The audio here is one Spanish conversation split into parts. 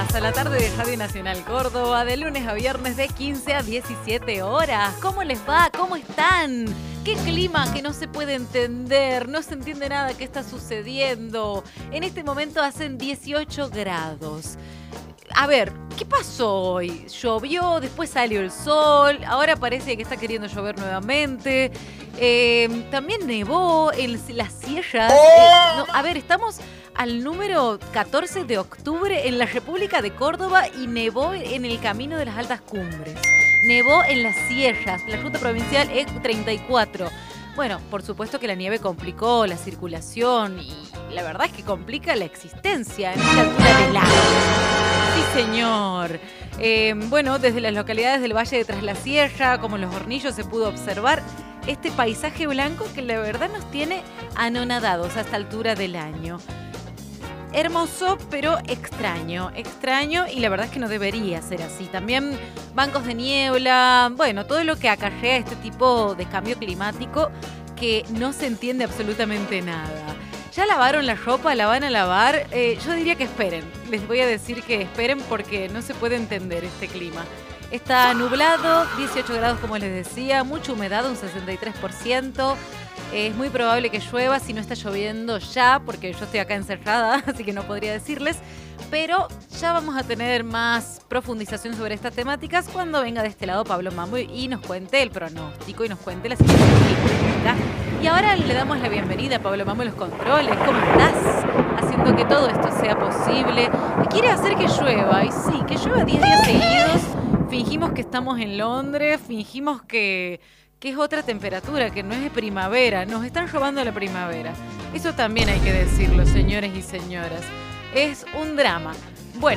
bienvenidas a la tarde de Radio Nacional Córdoba, de lunes a viernes de 15 a 17 horas. ¿Cómo les va? ¿Cómo están? ¿Qué clima que no se puede entender? No se entiende nada que está sucediendo. En este momento hacen 18 grados. A ver, ¿qué pasó hoy? Llovió, después salió el sol, ahora parece que está queriendo llover nuevamente. También nevó en las sierras. A ver, estamos al número 14 de octubre en la República de Córdoba y nevó en el camino de las altas cumbres. Nevó en las sierras, la ruta provincial E34. Bueno, por supuesto que la nieve complicó la circulación y la verdad es que complica la existencia en esta altura del año. Sí, señor. Bueno, desde las localidades del Valle de Tras la Sierra, como Los Hornillos, se pudo observar este paisaje blanco que la verdad nos tiene anonadados a esta altura del año. Hermoso, pero extraño y la verdad es que no debería ser así. También bancos de niebla, bueno, todo lo que acarrea este tipo de cambio climático que no se entiende absolutamente nada. ¿Ya lavaron la ropa? ¿La van a lavar? Yo diría que esperen. Les voy a decir que esperen porque no se puede entender este clima. Está nublado, 18 grados como les decía, mucha humedad, un 63%. Es muy probable que llueva si no está lloviendo ya, porque yo estoy acá encerrada, así que no podría decirles. Pero ya vamos a tener más profundización sobre estas temáticas cuando venga de este lado Pablo Mambo y nos cuente el pronóstico y nos cuente la situación climática. Y ahora le damos la bienvenida a Pablo Mambo en los controles. ¿Cómo estás? Haciendo que todo esto sea posible. Quiere hacer que llueva, y sí, que llueva 10 días seguidos. Fingimos que estamos en Londres, fingimos que es otra temperatura, que no es de primavera. Nos están robando la primavera. Eso también hay que decirlo, señores y señoras. Es un drama. Bueno,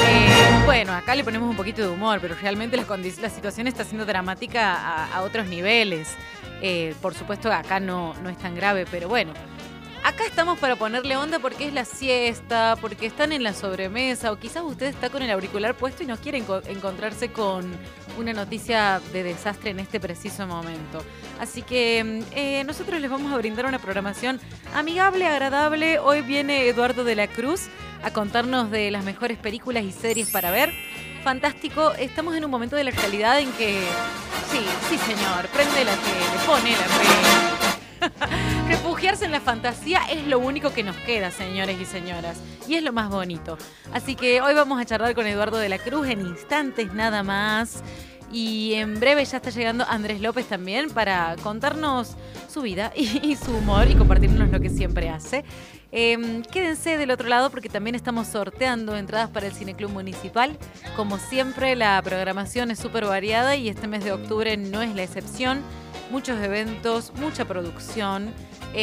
acá le ponemos un poquito de humor, pero realmente la situación está siendo dramática a otros niveles. Por supuesto, acá no es tan grave, pero bueno. Acá estamos para ponerle onda porque es la siesta, porque están en la sobremesa, o quizás usted está con el auricular puesto y no quiere encontrarse con una noticia de desastre en este preciso momento. Así que nosotros les vamos a brindar una programación amigable, agradable. Hoy viene Eduardo de la Cruz a contarnos de las mejores películas y series para ver. Fantástico, estamos en un momento de la realidad en que, sí señor, prende la tele, pone la tele. Refugiarse en la fantasía es lo único que nos queda, señores y señoras, y es lo más bonito. Así que hoy vamos a charlar con Eduardo de la Cruz en instantes nada más. Y en breve ya está llegando Andrés López también para contarnos su vida y su humor y compartirnos lo que siempre hace. Quédense del otro lado porque también estamos sorteando entradas para el Cineclub Municipal. Como siempre, la programación es súper variada y este mes de octubre no es la excepción. Muchos eventos, mucha producción.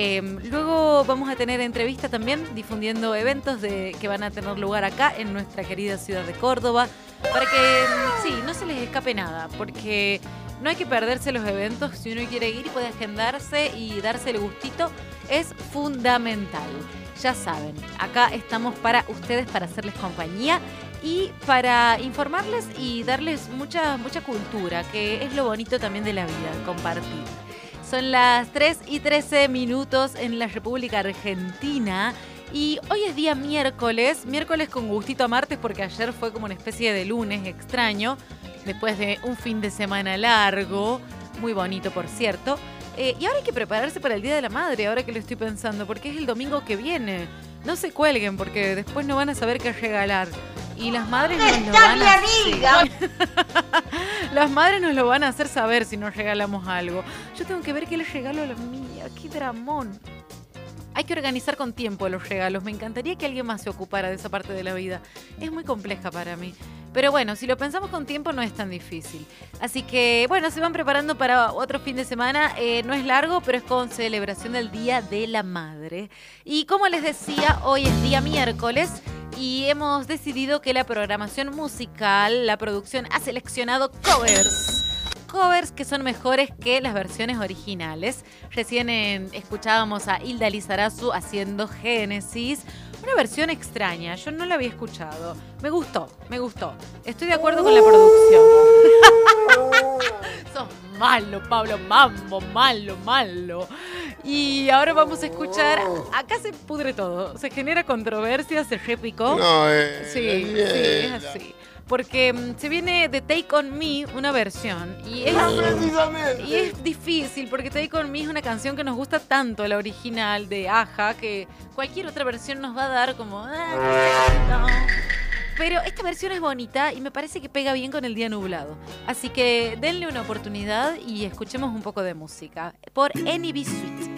Luego vamos a tener entrevistas también difundiendo eventos que van a tener lugar acá en nuestra querida ciudad de Córdoba para que no se les escape nada, porque no hay que perderse los eventos. Si uno quiere ir y puede agendarse y darse el gustito, es fundamental. Ya saben, acá estamos para ustedes, para hacerles compañía y para informarles y darles mucha cultura, que es lo bonito también de la vida, compartir. Son las 3:13 en la República Argentina y hoy es día miércoles con gustito a martes porque ayer fue como una especie de lunes extraño, después de un fin de semana largo, muy bonito por cierto. Y ahora hay que prepararse para el Día de la Madre, ahora que lo estoy pensando, porque es el domingo que viene. No se cuelguen porque después no van a saber qué regalar. Y las madres nos lo van a hacer. Las madres nos lo van a hacer saber si nos regalamos algo. Yo tengo que ver qué les regalo a la mía. ¡Qué dramón! Hay que organizar con tiempo los regalos. Me encantaría que alguien más se ocupara de esa parte de la vida. Es muy compleja para mí. Pero bueno, si lo pensamos con tiempo no es tan difícil. Así que, bueno, se van preparando para otro fin de semana. No es largo, pero es con celebración del Día de la Madre. Y como les decía, hoy es día miércoles y hemos decidido que la programación musical, la producción ha seleccionado covers que son mejores que las versiones originales. Recién escuchábamos a Hilda Lizarazu haciendo Génesis, una versión extraña, yo no la había escuchado. Me gustó. Estoy de acuerdo con la producción. Sos malo, Pablo, mambo, malo. Y ahora vamos a escuchar, acá se pudre todo, se genera controversia, se repicó. No, sí, es así. Porque se viene de Take On Me, una versión, y es difícil, porque Take On Me es una canción que nos gusta tanto, la original de Aja, que cualquier otra versión nos va a dar como... no. Pero esta versión es bonita y me parece que pega bien con el día nublado. Así que denle una oportunidad y escuchemos un poco de música por NB Sweet.